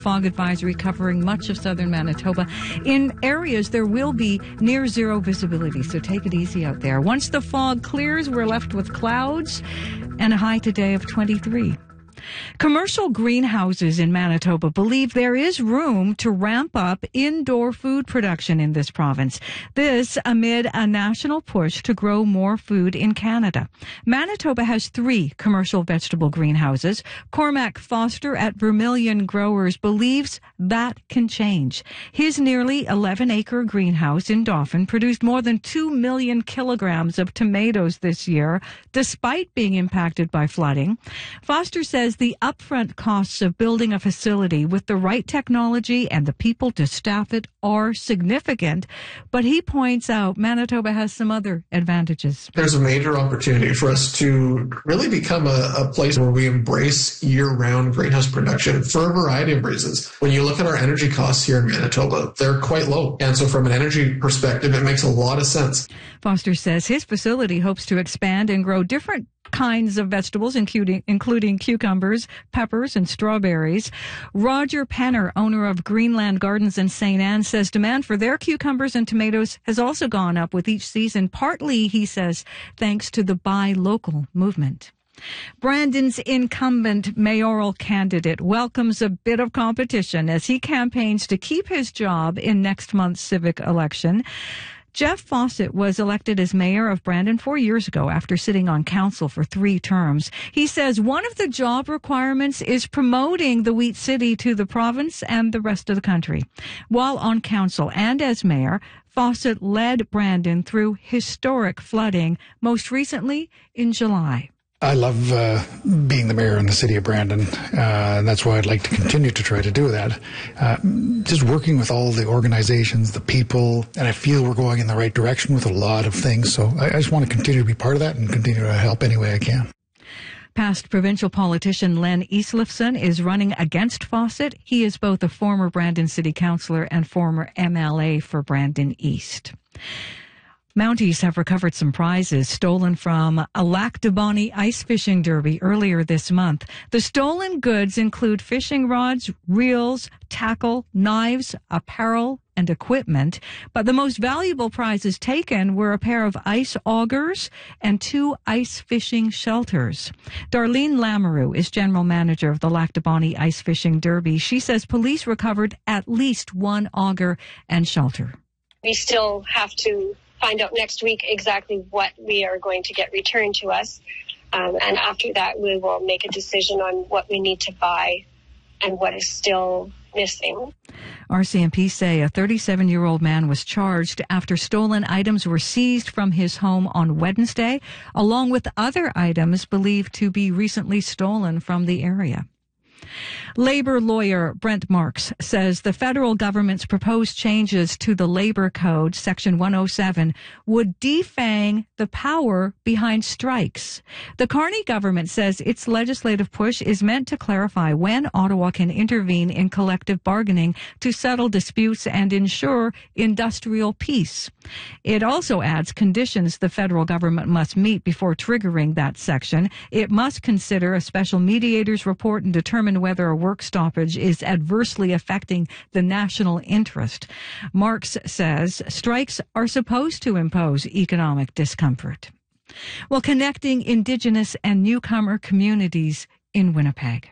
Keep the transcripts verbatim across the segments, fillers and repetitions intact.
Fog advisory covering much of southern Manitoba. In areas, there will be near zero visibility, so take it easy out there. Once the fog clears, we're left with clouds and a high today of twenty-three. Commercial greenhouses in Manitoba believe there is room to ramp up indoor food production in this province. This amid a national push to grow more food in Canada. Manitoba has three commercial vegetable greenhouses. Cormac Foster at Vermilion Growers believes that can change. His nearly eleven acre greenhouse in Dauphin produced more than two million kilograms of tomatoes this year, despite being impacted by flooding. Foster says the upfront costs of building a facility with the right technology and the people to staff it are significant, but he points out Manitoba has some other advantages. There's a major opportunity for us to really become a, a place where we embrace year-round greenhouse production for a variety of reasons. When you look at our energy costs here in Manitoba, they're quite low. And so from an energy perspective, it makes a lot of sense. Foster says his facility hopes to expand and grow different kinds of vegetables, including including cucumbers, peppers, and strawberries. Roger Penner, owner of Greenland Gardens in Saint Anne, says demand for their cucumbers and tomatoes has also gone up with each season, partly, he says, thanks to the buy local movement. Brandon's incumbent mayoral candidate welcomes a bit of competition as he campaigns to keep his job in next month's civic election. Jeff Fawcett was elected as mayor of Brandon four years ago after sitting on council for three terms. He says one of the job requirements is promoting the Wheat City to the province and the rest of the country. While on council and as mayor, Fawcett led Brandon through historic flooding, most recently in July. I love uh, being the mayor in the city of Brandon, uh, and that's why I'd like to continue to try to do that. Uh, just working with all the organizations, the people, and I feel we're going in the right direction with a lot of things. So I, I just want to continue to be part of that and continue to help any way I can. Past provincial politician Len Eastlifson is running against Fawcett. He is both a former Brandon City Councillor and former M L A for Brandon East. Mounties have recovered some prizes stolen from a Lac du Bonny ice fishing derby earlier this month. The stolen goods include fishing rods, reels, tackle, knives, apparel, and equipment. But the most valuable prizes taken were a pair of ice augers and two ice fishing shelters. Darlene Lamoureux is general manager of the Lac du Bonny Ice Fishing Derby. She says police recovered at least one auger and shelter. We still have to find out next week exactly what we are going to get returned to us. Um, and after that, we will make a decision on what we need to buy and what is still missing. R C M P say a thirty-seven-year-old man was charged after stolen items were seized from his home on Wednesday, along with other items believed to be recently stolen from the area. Labor lawyer Brent Marks says the federal government's proposed changes to the Labor Code, Section one oh seven, would defang the power behind strikes. The Carney government says its legislative push is meant to clarify when Ottawa can intervene in collective bargaining to settle disputes and ensure industrial peace. It also adds conditions the federal government must meet before triggering that section. It must consider a special mediator's report and determine whether a work stoppage is adversely affecting the national interest. Marks says strikes are supposed to impose economic discomfort. Well, connecting Indigenous and newcomer communities in Winnipeg.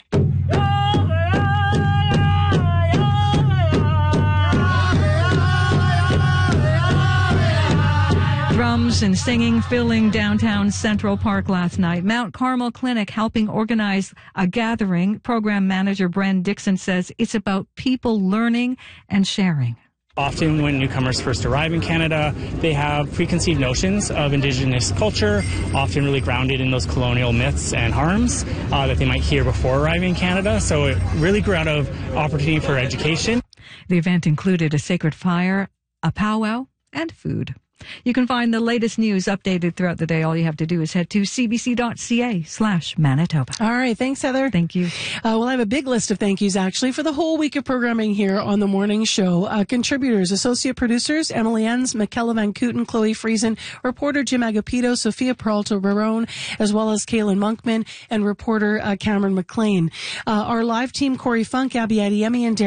Drums and singing filling downtown Central Park last night. Mount Carmel Clinic helping organize a gathering. Program manager Bren Dixon says it's about people learning and sharing. Often when newcomers first arrive in Canada, they have preconceived notions of Indigenous culture, often really grounded in those colonial myths and harms uh, that they might hear before arriving in Canada. So it really grew out of opportunity for education. The event included a sacred fire, a powwow, and food. You can find the latest news updated throughout the day. All you have to do is head to cbc.ca slash Manitoba. All right. Thanks, Heather. Thank you. Uh, well, I have a big list of thank yous, actually, for the whole week of programming here on the morning show. Uh, contributors, associate producers, Emily Enns, Michaela Van Kooten, Chloe Friesen, reporter Jim Agapito, Sophia Peralta Barone, as well as Kaylin Monkman, and reporter uh, Cameron McLean. Uh, our live team, Corey Funk, Abby Adiemi, and Darren